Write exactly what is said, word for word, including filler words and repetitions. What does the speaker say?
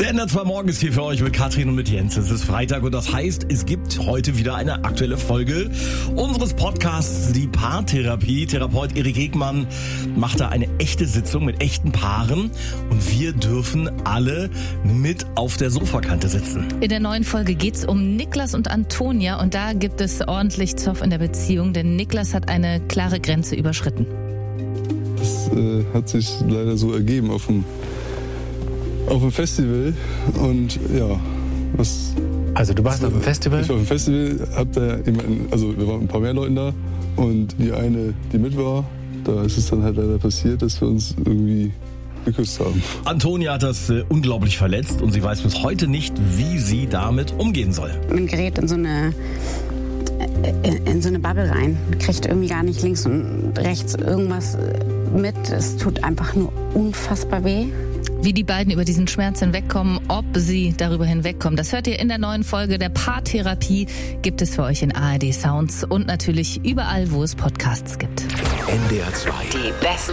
Der N D R zwei Morgen ist hier für euch mit Katrin und mit Jens. Es ist Freitag und das heißt, es gibt heute wieder eine aktuelle Folge unseres Podcasts, die Paartherapie. Therapeut Erik Hegmann macht da eine echte Sitzung mit echten Paaren und wir dürfen alle mit auf der Sofakante sitzen. In der neuen Folge geht's um Niklas und Antonia und da gibt es ordentlich Zoff in der Beziehung, denn Niklas hat eine klare Grenze überschritten. Das äh, hat sich leider so ergeben auf dem auf dem Festival und ja, was... Also du warst auf dem Festival? Ich war auf dem Festival, hab da jemanden, also wir waren ein paar mehr Leuten da und die eine, die mit war, da ist es dann halt leider passiert, dass wir uns irgendwie geküsst haben. Antonia hat das äh, unglaublich verletzt und sie weiß bis heute nicht, wie sie damit umgehen soll. Man gerät in so eine in, in so eine Bubble rein, kriegt irgendwie gar nicht links und rechts irgendwas mit. Es tut einfach nur unfassbar weh. Wie die beiden über diesen Schmerz hinwegkommen, ob sie darüber hinwegkommen, das hört ihr in der neuen Folge der Paartherapie. Gibt es für euch in A R D Sounds und natürlich überall, wo es Podcasts gibt. N D R zwei. Die besten